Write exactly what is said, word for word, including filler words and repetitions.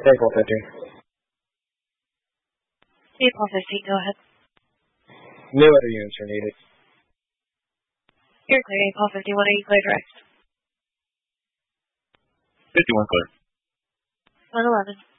April fifteen. April fifteenth, go ahead. No other units are needed. You're clear, April fifty-one. Are you clear direct? fifty-one clear. one eleven.